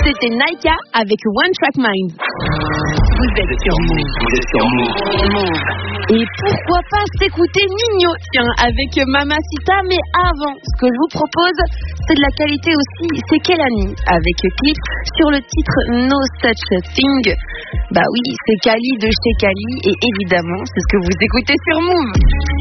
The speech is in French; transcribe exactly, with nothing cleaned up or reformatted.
C'était Naika avec One Track Mind. Vous êtes sur Move. Vous êtes sur Move. Et pourquoi pas s'écouter Nino, tiens, avec Mamacita. Mais avant, ce que je vous propose, c'est de la qualité aussi. C'est Kelani avec Cliff sur le titre No Such Thing. Bah oui, c'est Kali de chez Kali. Et évidemment, c'est ce que vous écoutez sur Move.